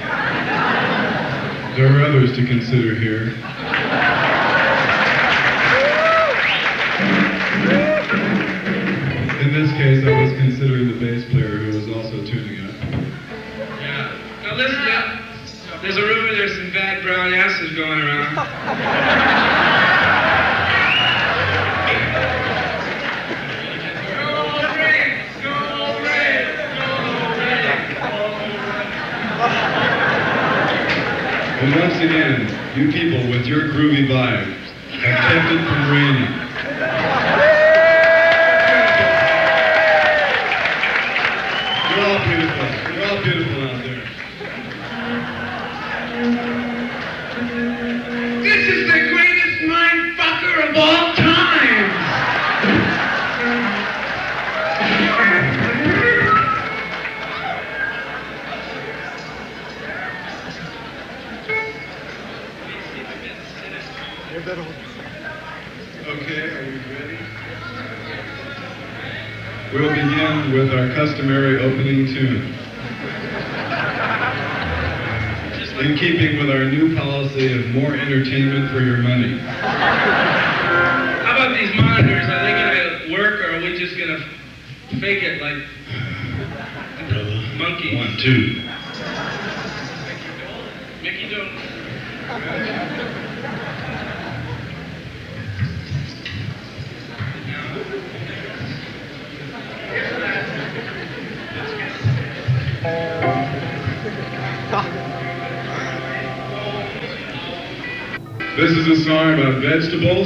There are others to consider here. In this case, I was considering the bass player who was also tuning up. Yeah. Now listen up. There's a rumor there's some bad brown asses going around. And once again, you people with your groovy vibe have kept it from raining. You're all beautiful. You're all beautiful out there. This is the greatest mindfucker of all time! Okay, are we ready? We'll begin with our customary opening tune. In keeping with our new policy of more entertainment for your money. How about these monitors? Are they gonna work, or are we just gonna fake it like monkey? 1, 2. Mickey Dolan. This is a song about vegetables.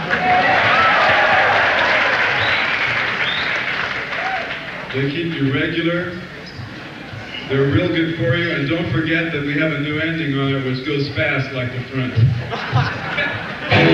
They keep you regular. They're real good for you, and don't forget that we have a new ending on it which goes fast like the front.